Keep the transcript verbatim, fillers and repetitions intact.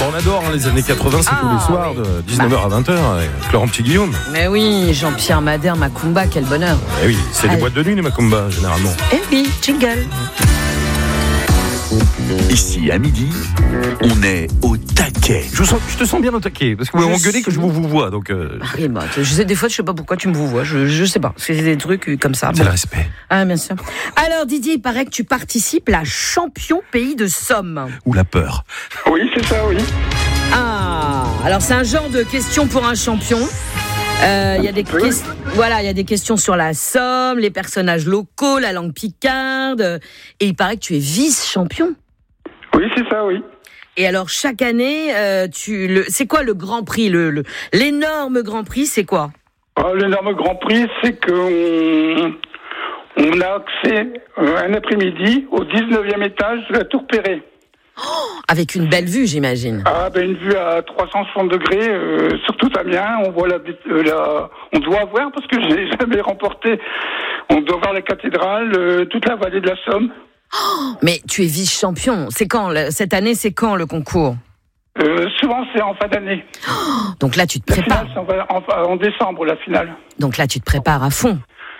on adore hein, les années quatre-vingts, c'est ah, tous les soirs oui. de dix-neuf heures bah. à vingt heures avec Laurent Petit-Guillaume. Mais oui, Jean-Pierre Madère, Macumba, quel bonheur. Eh oui, c'est Allez. des boîtes de nuit les Macumba généralement. Eh oui, jingle. Ici, à midi, on est au taquet. Je, sens, je te sens bien au taquet, parce que vous m'engueulez que je vous vous vois. Donc euh... ah, oui, bah, je sais, des fois, je sais pas pourquoi tu me vous vois. Je, je sais pas. C'est des trucs comme ça. C'est bon. Le respect. Ah, bien sûr. Alors, Didier, il paraît que tu participes à champion pays de Somme. Ou la peur. Oui, c'est ça, oui. Ah, alors c'est un genre de question pour un champion. Il euh, y a des que- voilà, il y a des questions sur la Somme, les personnages locaux, la langue picarde. Et il paraît que tu es vice-champion. Oui, c'est ça, oui. Et alors, chaque année, euh, tu le, c'est quoi le Grand Prix, le, le, l'énorme Grand Prix, c'est quoi ? euh, L'énorme Grand Prix, c'est qu'on on a accès euh, un après-midi au dix-neuvième étage de la Tour Perret. Oh, avec une belle vue, j'imagine. Ah, ben une vue à trois cent soixante degrés, euh, sur tout Amiens. On voit la, euh, la, on doit voir parce que je n'ai jamais remporté. On doit voir la cathédrale, euh, toute la vallée de la Somme. Oh, mais tu es vice-champion. C'est quand le, cette année, c'est quand le concours ? euh, Souvent, c'est en fin d'année. Oh, donc là, tu te la prépares. Finale, c'est en, en, en décembre, la finale. Donc là, tu te prépares à fond.